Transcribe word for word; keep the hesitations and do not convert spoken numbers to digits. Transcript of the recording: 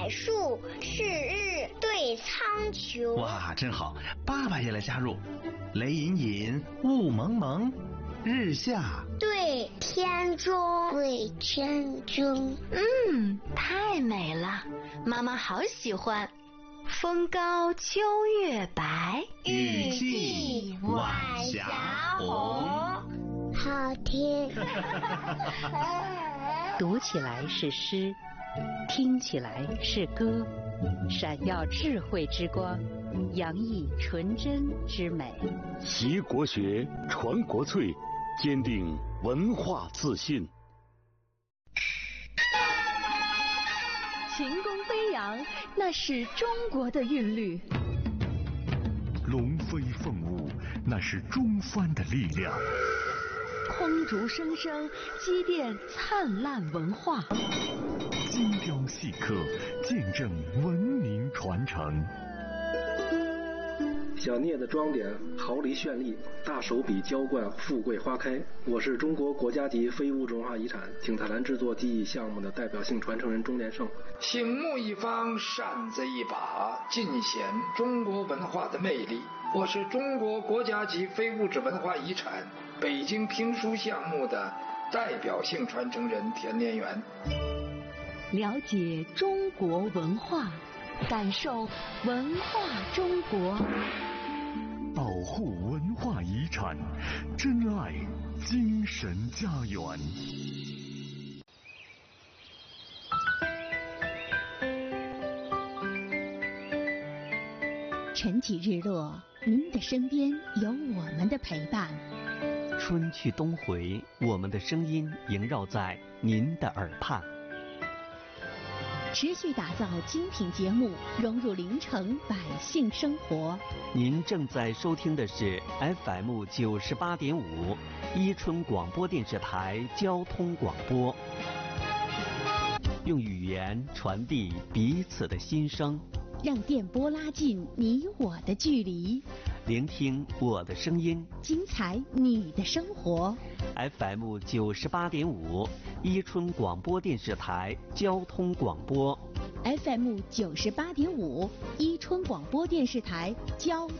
柏树，赤日对苍穹。 哇，真好！爸爸也来加入。雷隐隐，雾蒙蒙，日下对天中，对天中。 嗯，太美了，妈妈好喜欢。风高秋月白， 雨霁晚霞红。 好听。 读起来是诗，听起来是歌，闪耀智慧之光，洋溢纯真之美。 习国学，传国粹，坚定文化自信。 琴弓飞扬，那是中国的韵律； 龙飞凤舞，那是中藩的力量； 空竹声声，积淀灿烂文化； 精雕细刻，见证文明传承。 小聂的装点毫厘绚丽，大手笔浇灌富贵花开。我是中国国家级非物质文化遗产景泰蓝制作技艺项目的代表性传承人钟连胜。 醒目一方，扇子一把，尽显中国文化的魅力。我是中国国家级非物质文化遗产北京评书项目的代表性传承人田连元。 了解中国文化，感受文化中国。 保护文化遗产，珍爱精神家园。 晨起日落，您的身边有我们的陪伴。 春去冬回，我们的声音萦绕在您的耳畔。 持续打造精品节目，融入临城百姓生活。 您正在收听的是 F M 九十八点五伊春广播电视台交通广播，用语言传递彼此的心声， 让电波拉近你我的距离， 聆听我的声音， 精彩你的生活。 F M 九十八点五伊春广播电视台交通广播 ，F M 九十八点五伊春广播电视台交。